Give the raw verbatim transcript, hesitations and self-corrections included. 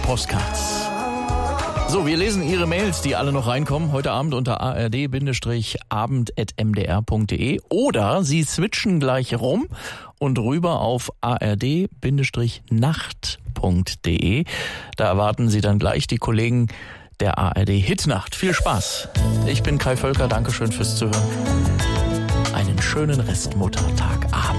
Postcards. So, wir lesen Ihre Mails, die alle noch reinkommen, heute Abend unter a r d abend at m d r punkt d e oder Sie switchen gleich rum und rüber auf a r d nacht punkt d e. Da erwarten Sie dann gleich die Kollegen der A R D Hitnacht. Viel Spaß. Ich bin Kai Völker, Dankeschön fürs Zuhören. Einen schönen Restmuttertagabend.